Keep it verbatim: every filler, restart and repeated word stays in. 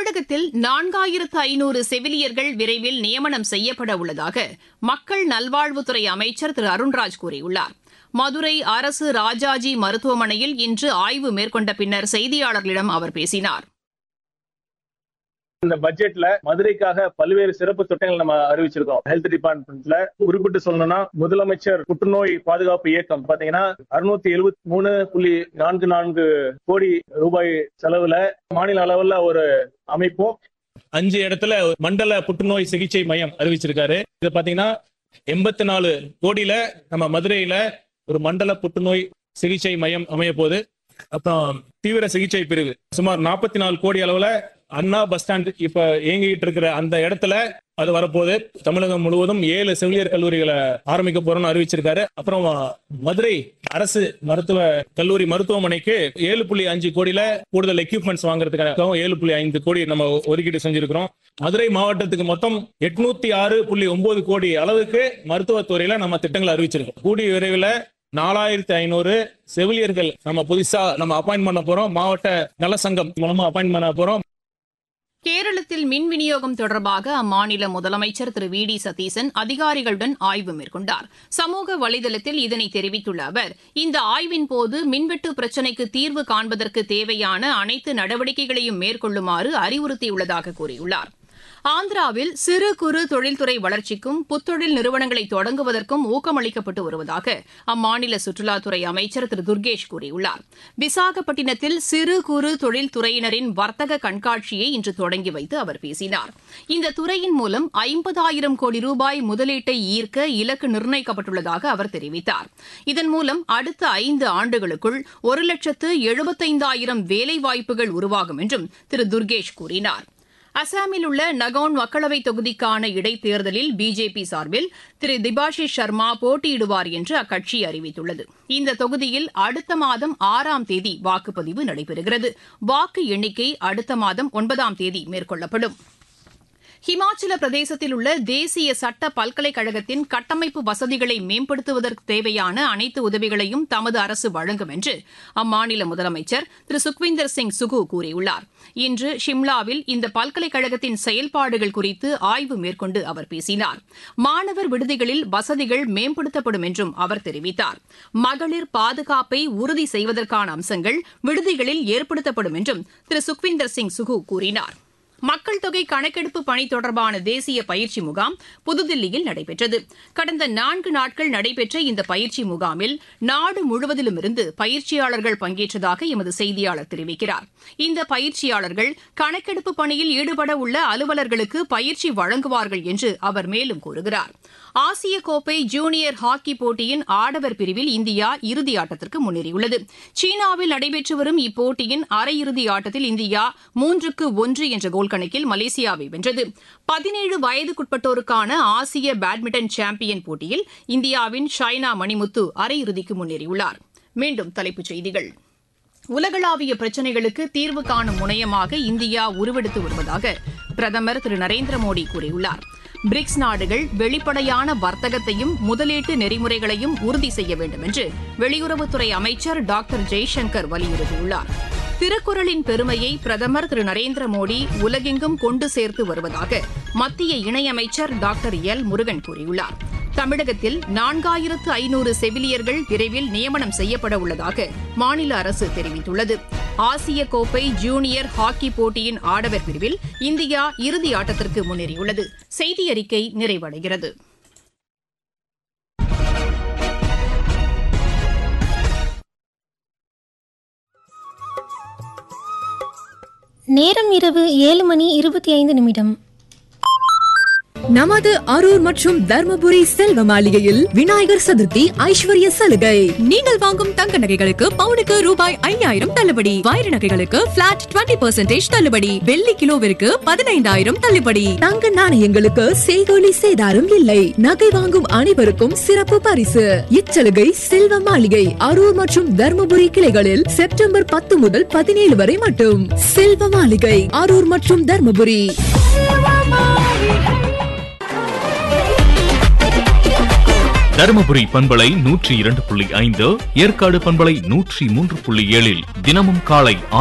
தமிழகத்தில் நான்காயிரத்து ஐநூறு செவிலியர்கள் விரைவில் நியமனம் செய்யப்பட உள்ளதாக மக்கள் நல்வாழ்வுத்துறை அமைச்சர் திரு அருண்ராஜ் கூறியுள்ளார். மதுரை அரசு ராஜாஜி மருத்துவமனையில் இன்று ஆய்வு மேற்கொண்ட பின்னர் செய்தியாளர்களிடம் அவர் பேசினார். இந்த பட்ஜெட்ல மதுரைக்காக பல்வேறு சிறப்பு திட்டங்கள் நம்ம அறிவிச்சிருக்கோம். ஹெல்த் டிபார்ட்மெண்ட்ல குறிப்பிட்டு சொல்லணும்னா முதலமைச்சர் புற்றுநோய் பாதுகாப்பு இயக்கம் பாத்தீங்கன்னா அறுநூத்தி எழுபத்தி மூணு புள்ளி நான்கு நான்கு கோடி ரூபாய் செலவுல மாநில அளவுல ஒரு அமைப்பும் அஞ்சு இடத்துல மண்டல புற்றுநோய் சிகிச்சை மையம் அறிவிச்சிருக்காரு. இது பாத்தீங்கன்னா எண்பத்தி நாலு கோடியில நம்ம மதுரையில ஒரு மண்டல புற்றுநோய் சிகிச்சை மையம் அமைய போகுது. அப்புறம் தீவிர சிகிச்சை பிரிவு சுமார் நாற்பத்தி நாலு கோடி அளவுல அண்ணா பஸ் ஸ்டாண்ட் இப்ப இயங்கிட்டு இருக்கிற அந்த இடத்துல அது வரப்போகுது. தமிழகம் முழுவதும் ஏழு செவிலியர் கல்லூரிகளை ஆரம்பிக்க போறோம்னு அறிவிச்சிருக்காரு. அப்புறம் மதுரை அரசு மருத்துவ கல்லூரி மருத்துவமனைக்கு ஏழு புள்ளி அஞ்சு கோடியில கூடுதல் எக்யூப்மெண்ட்ஸ் வாங்குறதுக்காக ஏழு புள்ளி ஐந்து கோடி நம்ம ஒதுக்கீடு செஞ்சிருக்கிறோம். மதுரை மாவட்டத்துக்கு மொத்தம் எட்நூத்தி ஆறு புள்ளி ஒன்பது கோடி அளவுக்கு மருத்துவத்துறையில நம்ம திட்டங்களை அறிவிச்சிருக்கோம். கூடிய விரைவில் நாலாயிரத்தி ஐநூறு செவிலியர்கள் நம்ம புதுசா நம்ம அப்பாயின்ட் பண்ண போறோம். மாவட்ட நல சங்கம் மூலமா அப்பாயின்ட் பண்ண போறோம். கேரளத்தில் மின் விநியோகம் தொடர்பாக அம்மாநில முதலமைச்சர் திரு வி டி சதீசன் அதிகாரிகளுடன் ஆய்வு மேற்கொண்டார். சமூக வலைதளத்தில் இதனை தெரிவித்துள்ள அவர், இந்த ஆய்வின் போது மின்வெட்டு பிரச்சினைக்கு தீர்வு காண்பதற்கு தேவையான அனைத்து நடவடிக்கைகளையும் மேற்கொள்ளுமாறு அறிவுறுத்தியுள்ளதாக கூறியுள்ளார். ஆந்திராவில் சிறு குறு தொழில்துறை வளர்ச்சிக்கும் புத்தொழில் நிறுவனங்களை தொடங்குவதற்கும் ஊக்கமளிக்கப்பட்டு வருவதாக அம்மாநில சுற்றுலாத்துறை அமைச்சர் திரு துர்கேஷ் கூறியுள்ளார். விசாகப்பட்டினத்தில் சிறு குறு தொழில்துறையினரின் வர்த்தக கண்காட்சியை இன்று தொடங்கி வைத்து அவர் பேசினார். இந்த துறையின் மூலம் ஐம்பதாயிரம் கோடி ரூபாய் முதலீட்டை ஈர்க்க இலக்கு நிர்ணயிக்கப்பட்டுள்ளதாக அவர் தெரிவித்தார். இதன் மூலம் அடுத்த ஐந்து ஆண்டுகளுக்குள் ஒரு லட்சத்து எழுபத்தைந்தாயிரம் வேலைவாய்ப்புகள் உருவாகும் என்றும் திரு துர்கேஷ் கூறினார். அசாமில் உள்ள நகவுன் மக்களவைத் தொகுதிக்கான இடைத்தேர்தலில் பிஜேபி சார்பில் திரு திபாஷிஷ் சர்மா போட்டியிடுவார் என்று அக்கட்சி அறிவித்துள்ளது. இந்த தொகுதியில் அடுத்த மாதம் ஆறாம் தேதி வாக்குப்பதிவு நடைபெறுகிறது. வாக்கு எண்ணிக்கை அடுத்த மாதம் ஒன்பதாம் தேதி மேற்கொள்ளப்படும். ஹிமாச்சல பிரதேசத்தில் உள்ள தேசிய சட்ட பல்கலைக்கழகத்தின் கட்டமைப்பு வசதிகளை மேம்படுத்துவதற்கு தேவையான அனைத்து உதவிகளையும் தமது அரசு வழங்கும் என்று அம்மாநில முதலமைச்சர் திரு சுக்விந்தர் சிங் சுகு கூறியுள்ளார். இன்று ஷிம்லாவில் இந்த பல்கலைக்கழகத்தின் செயல்பாடுகள் குறித்து ஆய்வு மேற்கொண்டு அவர் பேசினார். மாணவர் விடுதிகளில் வசதிகள் மேம்படுத்தப்படும் என்றும் அவர் தெரிவித்தார். மகளிர் பாதுகாப்பை உறுதி செய்வதற்கான அம்சங்கள் விடுதிகளில் ஏற்படுத்தப்படும் என்றும் திரு சுக்விந்தர் சிங் சுகு கூறினார். மக்கள் தொகை கணக்கெடுப்பு பணி தொடர்பான தேசிய பயிற்சி முகாம் புதுதில்லியில் நடைபெற்றது. கடந்த நான்கு நாட்கள் நடைபெற்ற இந்த பயிற்சி முகாமில் நாடு முழுவதிலுமிருந்து பயிற்சியாளர்கள் பங்கேற்றதாக எமது செய்தியாளர் தெரிவிக்கிறார். இந்த பயிற்சியாளர்கள் கணக்கெடுப்பு பணியில் ஈடுபட உள்ள அலுவலர்களுக்கு பயிற்சி வழங்குவார்கள் என்று அவர் மேலும் கூறுகிறார். ஆசிய கோப்பை ஜூனியர் ஹாக்கி போட்டியின் ஆடவர் பிரிவில் இந்தியா இறுதி ஆட்டத்திற்கு முன்னேறியுள்ளது. சீனாவில் நடைபெற்று வரும் இப்போட்டியின் அரையிறுதி ஆட்டத்தில் இந்தியா மூன்றுக்கு ஒன்று என்ற கோல் கணக்கில் மலேசியாவை வென்றது. பதினேழு வயதுக்குட்பட்டோருக்கான ஆசிய பேட்மிண்டன் சாம்பியன் போட்டியில் இந்தியாவின் ஷைனா மணிமுத்து அரையிறுதிக்கு முன்னேறியுள்ளார். மீண்டும் தலைப்புச் செய்திகள். உலகளாவிய பிரச்சினைகளுக்கு தீர்வு காணும் முனையமாக இந்தியா உருவெடுத்து வருவதாக பிரதமர் திரு நரேந்திர மோடி கூறியுள்ளார். பிரிக்ஸ் நாடுகள் வெளிப்படையான வர்த்தகத்தையும் முதலீட்டு நெறிமுறைகளையும் உறுதி செய்ய வேண்டும் என்று வெளியுறவுத்துறை அமைச்சர் டாக்டர் ஜெய்சங்கர் வலியுறுத்தியுள்ளார். திருக்குறளின் பெருமையை பிரதமர் திரு நரேந்திர மோடி உலகெங்கும் கொண்டு சேர்த்து வருவதாக மத்திய இணையமைச்சர் டாக்டர் எல் முருகன் கூறியுள்ளார். தமிழகத்தில் நான்காயிரத்து ஐநூறு செவிலியர்கள் விரைவில் நியமனம் செய்யப்பட உள்ளதாக மாநில அரசு தெரிவித்துள்ளது. ஆசிய கோப்பை ஜூனியர் ஹாக்கி போட்டியின் ஆடவர் பிரிவில் இந்தியா இறுதி ஆட்டத்திற்கு முன்னேறியுள்ளது. செய்தி அறிக்கை நிறைவடைகிறது. நேரம் இரவு ஏழு மணி இருபத்தி ஐந்து நிமிடம். நமது அரூர் மற்றும் தர்மபுரி செல்வ மாளிகையில் விநாயகர் சதுர்த்தி ஐஸ்வர்ய சலுகை. நீங்கள் வாங்கும் தங்க நகைகளுக்கு பவுனுக்கு ரூபாய் ஐயாயிரம் தள்ளுபடி, வைர நகைகளுக்கு பிளாட் இருபது பர்சன்டேஜ் தள்ளுபடி, வெள்ளி கிலோவிற்கு பதினைந்தாயிரம் தள்ளுபடி, தங்க நாணயங்களுக்கு செய்கூலி சேதாரம் இல்லை. நகை வாங்கும் அனைவருக்கும் சிறப்பு பரிசு. இச்சலுகை செல்வ மாளிகை அரூர் மற்றும் தர்மபுரி கிளைகளில் செப்டம்பர் பத்து முதல் பதினேழு வரை மட்டும். செல்வ மாளிகை அரூர் மற்றும் தர்மபுரி. தருமபுரி பண்பலை நூற்றி இரண்டு புள்ளி ஐந்து, ஏற்காடு பண்பலை நூற்றி மூன்று புள்ளி ஏழில் தினமும் காலை